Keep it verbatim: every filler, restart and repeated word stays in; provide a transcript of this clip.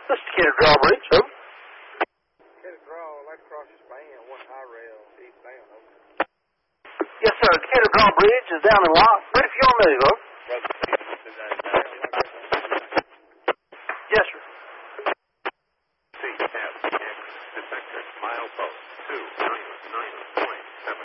This is Decatur Drawbridge, over. Decatur Draw, right across the span, one high rail, eastbound, over. Yes, sir. Decatur Drawbridge is down in Lock. Ready for your move, over.